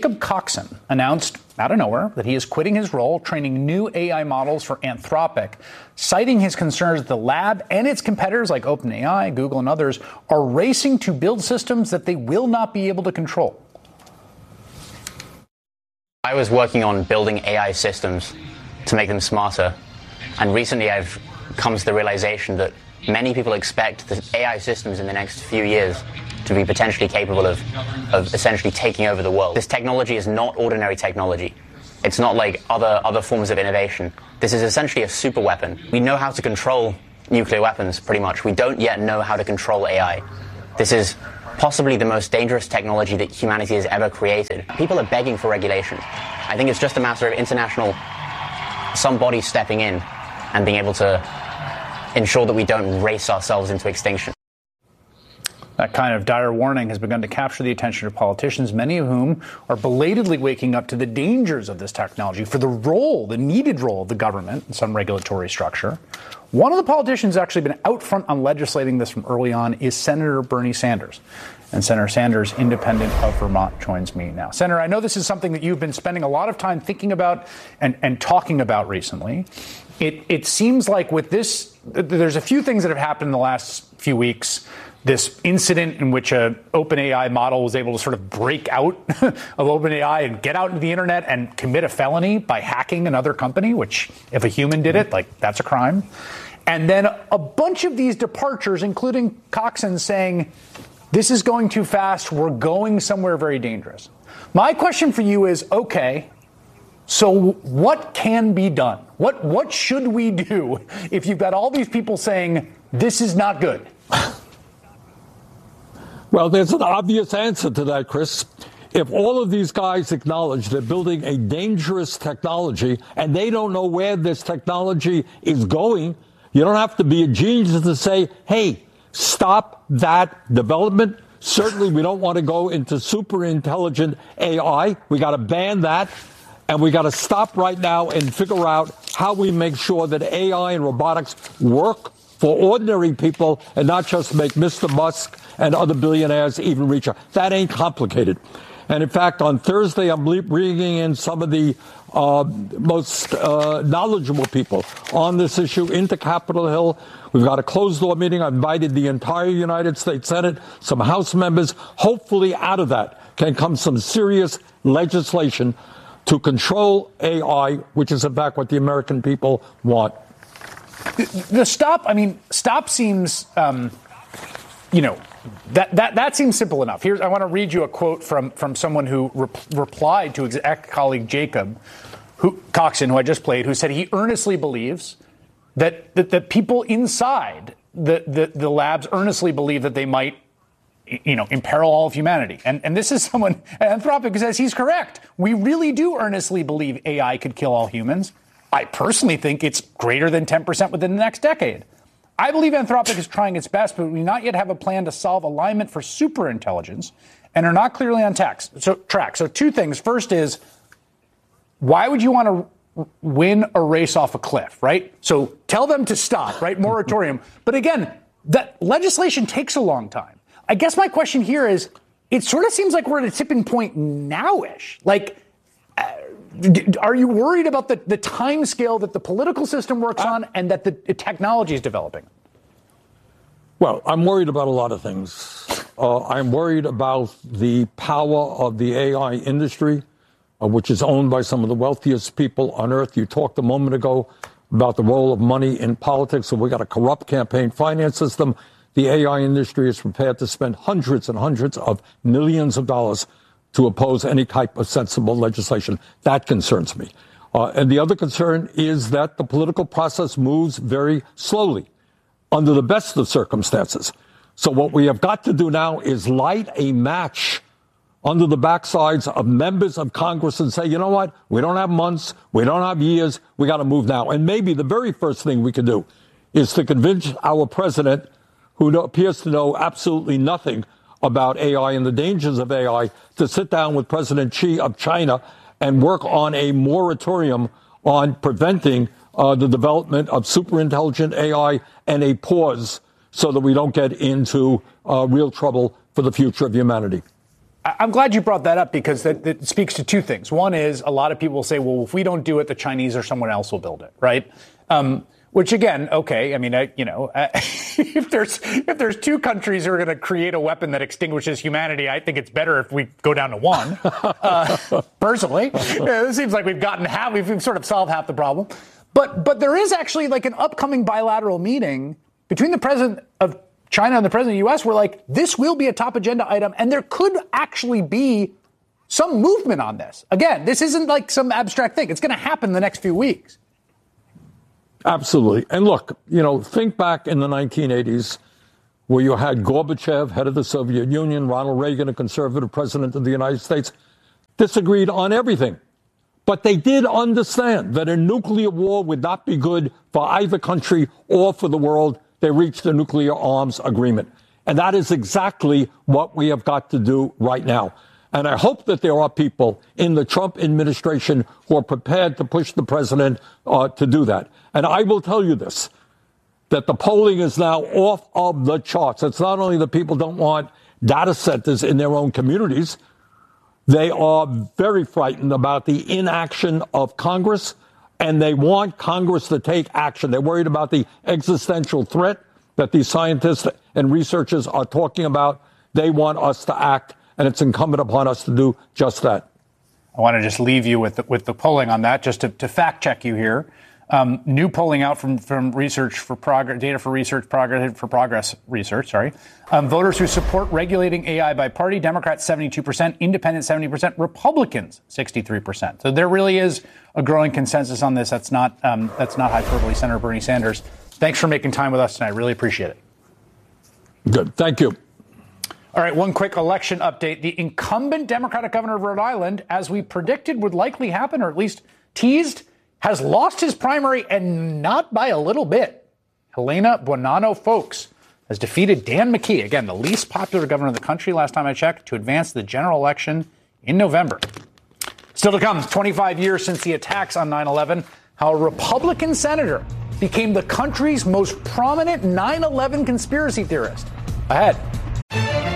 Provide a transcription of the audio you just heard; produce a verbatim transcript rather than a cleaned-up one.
Jacob Coxon announced out of nowhere that he is quitting his role training new A I models for Anthropic, citing his concerns that the lab and its competitors like OpenAI, Google, and others are racing to build systems that they will not be able to control. I was working on building A I systems to make them smarter, and recently I've come to the realization that many people expect the A I systems in the next few years to be potentially capable of, of essentially taking over the world. This technology is not ordinary technology. It's not like other, other forms of innovation. This is essentially a super weapon. We know how to control nuclear weapons, pretty much. We don't yet know how to control A I. This is possibly the most dangerous technology that humanity has ever created. People are begging for regulation. I think it's just a matter of international, some body stepping in and being able to ensure that we don't race ourselves into extinction. That kind of dire warning has begun to capture the attention of politicians, many of whom are belatedly waking up to the dangers of this technology, for the role, the needed role of the government in some regulatory structure. One of the politicians who's actually been out front on legislating this from early on is Senator Bernie Sanders. And Senator Sanders, independent of Vermont, joins me now. Senator, I know this is something that you've been spending a lot of time thinking about and, and talking about recently. It, it seems like with this, there's a few things that have happened in the last few weeks. This incident in which a OpenAI model was able to sort of break out of OpenAI and get out into the internet and commit a felony by hacking another company, which if a human did it, like that's a crime. And then a bunch of these departures, including Coxon saying, this is going too fast, we're going somewhere very dangerous. My question for you is, okay, so what can be done? What, what should we do if you've got all these people saying, this is not good? Well, there's an obvious answer to that, Chris. If all of these guys acknowledge they're building a dangerous technology and they don't know where this technology is going, you don't have to be a genius to say, hey, stop that development. Certainly, we don't want to go into super intelligent A I. We got to ban that. And we got to stop right now and figure out how we make sure that A I and robotics work for ordinary people and not just make Mister Musk and other billionaires even richer. That ain't complicated. And in fact, on Thursday, I'm bringing in some of the uh, most uh, knowledgeable people on this issue into Capitol Hill. We've got a closed-door meeting. I've invited the entire United States Senate, some House members. Hopefully out of that can come some serious legislation to control A I, which is in fact what the American people want. The stop, I mean, stop seems, um, you know, that, that that seems simple enough. Here's, I want to read you a quote from, from someone who re- replied to his ex-colleague Jacob who, Coxon, who I just played, who said he earnestly believes that, that, that people inside the, the, the labs earnestly believe that they might, you know, imperil all of humanity. And, and this is someone, Anthropic, who says he's correct. We really do earnestly believe A I could kill all humans. I personally think it's greater than ten percent within the next decade. I believe Anthropic is trying its best, but we do not yet have a plan to solve alignment for superintelligence and are not clearly on tax, so, track. So two things. First is, why would you want to win a race off a cliff, right? So tell them to stop, right? Moratorium. But again, that legislation takes a long time. I guess my question here is, it sort of seems like we're at a tipping point now-ish. Like, uh, are you worried about the, the time scale that the political system works on and that the, the technology is developing? Well, I'm worried about a lot of things. Uh, I'm worried about the power of the A I industry, uh, which is owned by some of the wealthiest people on earth. You talked a moment ago about the role of money in politics, so we got a corrupt campaign finance system. The A I industry is prepared to spend hundreds and hundreds of millions of dollars to oppose any type of sensible legislation. That concerns me. Uh, and the other concern is that the political process moves very slowly under the best of circumstances. So what we have got to do now is light a match under the backsides of members of Congress and say, you know what? We don't have months. We don't have years. We got to move now. And maybe the very first thing we can do is to convince our president, who appears to know absolutely nothing about A I and the dangers of A I, to sit down with President Xi of China and work on a moratorium on preventing uh, the development of superintelligent A I and a pause so that we don't get into uh, real trouble for the future of humanity. I'm glad you brought that up because that, that speaks to two things. One is a lot of people will say, well, if we don't do it, the Chinese or someone else will build it, right? Um, which again, okay, I mean, I, you know, uh, if there's if there's two countries who are going to create a weapon that extinguishes humanity, I think it's better if we go down to one. Uh, personally, it seems like we've gotten half, we've, we've sort of solved half the problem. But but there is actually like an upcoming bilateral meeting between the president of China and the president of the U S where like this will be a top agenda item, and there could actually be some movement on this. Again, this isn't like some abstract thing. It's going to happen in the next few weeks. Absolutely. And look, you know, think back in the nineteen eighties where you had Gorbachev, head of the Soviet Union, Ronald Reagan, a conservative president of the United States, disagreed on everything. But they did understand that a nuclear war would not be good for either country or for the world. They reached a nuclear arms agreement. And that is exactly what we have got to do right now. And I hope that there are people in the Trump administration who are prepared to push the president uh, to do that. And I will tell you this, that the polling is now off of the charts. It's not only that people don't want data centers in their own communities, they are very frightened about the inaction of Congress, and they want Congress to take action. They're worried about the existential threat that these scientists and researchers are talking about. They want us to act, and it's incumbent upon us to do just that. I want to just leave you with the, with the polling on that, just to, to fact check you here. Um, new polling out from, from research for progress, data for research progress for progress research. Sorry, um, voters who support regulating A I by party: Democrats seventy-two percent, Independents seventy percent, Republicans sixty-three percent. So there really is a growing consensus on this. That's not um, that's not hyperbole. Senator Bernie Sanders, thanks for making time with us tonight. Really appreciate it. Good, thank you. All right, one quick election update. The incumbent Democratic governor of Rhode Island, as we predicted would likely happen, or at least teased, has lost his primary, and not by a little bit. Helena Buonanno Folks has defeated Dan McKee, again, the least popular governor in the country last time I checked, to advance the general election in November. Still to come, twenty-five years since the attacks on nine eleven, how a Republican senator became the country's most prominent nine eleven conspiracy theorist. Ahead.